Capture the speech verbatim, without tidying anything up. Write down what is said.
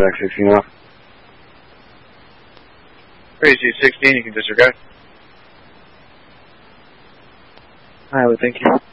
Zach sixteen off. Crazy sixteen, you can disregard. I would thank you.